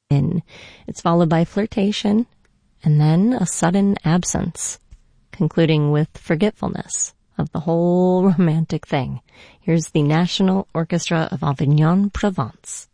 in. It's followed by flirtation, and then a sudden absence, concluding with forgetfulness of the whole romantic thing. Here's the National Orchestra of Avignon, Provence.